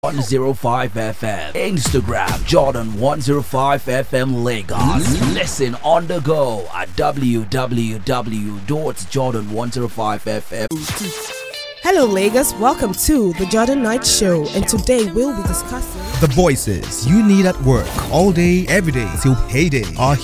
105 FM. Instagram Jordan 105 FM Lagos. Listen on the go at www.jordan105fm. Hello Lagos, welcome to the Jordan Night Show, and today we'll be discussing the voices you need at work all day, every day till payday are